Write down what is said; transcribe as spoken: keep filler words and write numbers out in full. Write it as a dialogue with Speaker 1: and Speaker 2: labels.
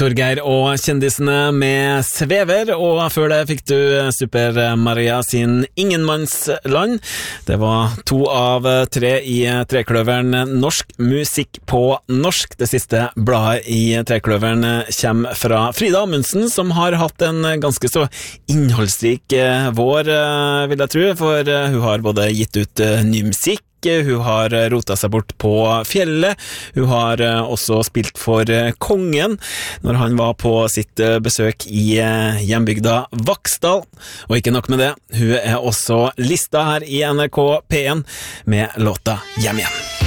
Speaker 1: Torgeir og kjendisene med Svever, og før det fikk du Super Maria sin Ingenmannsland. Det var to av tre i Trekløveren Norsk musikk på norsk. Det siste bladet i Trekløveren kommer fra Frida Amundsen, som har hatt en ganske så innholdsrik vår, vil jeg tro, for hun har både gitt ut ny musikk, hun har rotet seg bort på fjellet, hun har også spilt for kongen når han var på sitt besøk i hjembygda Vaksdal. Og ikke nok med det, hun er også lista her i N R K P en med låta Hjem igjen.